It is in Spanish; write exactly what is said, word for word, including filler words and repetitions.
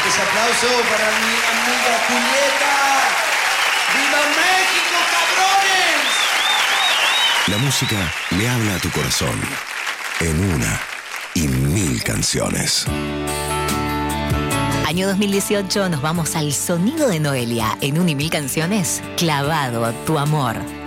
Fuertes aplausos para mi amiga Julieta. ¡Viva México, cabrones! La música le habla a tu corazón en una y mil canciones. Año dos mil dieciocho, nos vamos al sonido de Noelia en un y mil canciones, Clavado, tu amor.